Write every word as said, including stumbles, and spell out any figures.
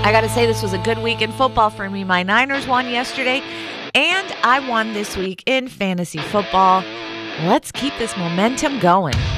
I got to say, this was a good week in football for me. My Niners won yesterday, and I won this week in fantasy football. Let's keep this momentum going.